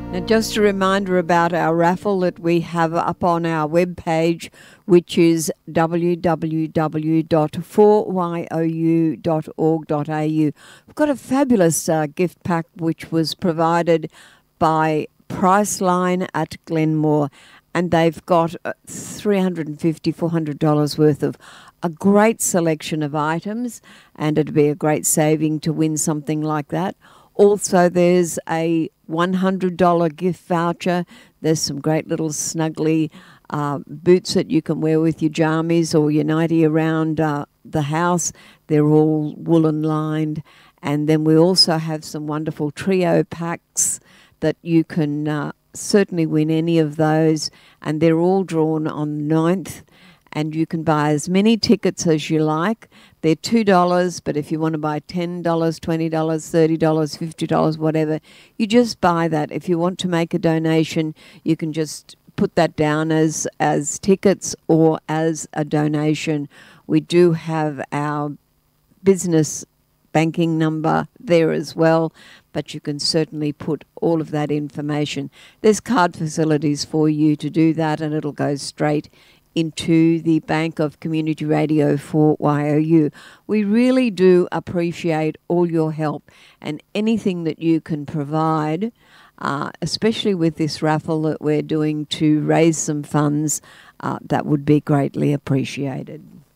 Now, just a reminder about our raffle that we have up on our webpage, which is www.4you.org.au. We've got a fabulous gift pack which was provided by Priceline at Glenmore, and they've got $350, $400 worth of a great selection of items, and it'd be a great saving to win something like that. Also, there's a $100 gift voucher. There's some great little snuggly boots that you can wear with your jammies or your nightie around the house. They're all woolen lined. And then we also have some wonderful trio packs that you can certainly win any of those. And they're all drawn on the 9th. And you can buy as many tickets as you like. They're $2, but if you want to buy $10, $20, $30, $50, whatever, you just buy that. If you want to make a donation, you can just put that down as tickets or as a donation. We do have our business banking number there as well, but you can certainly put all of that information. There's card facilities for you to do that, and it'll go straight into the Bank of Community Radio for YOU. We really do appreciate all your help and anything that you can provide, especially with this raffle that we're doing to raise some funds, that would be greatly appreciated.